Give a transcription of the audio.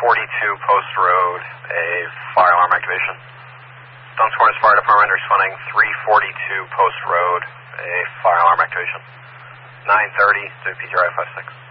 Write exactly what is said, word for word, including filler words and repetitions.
forty-two Post Road, a fire alarm activation. Duns Corners Fire Department responding three forty-two Post Road, a fire alarm activation. nine thirty to P T R I five six.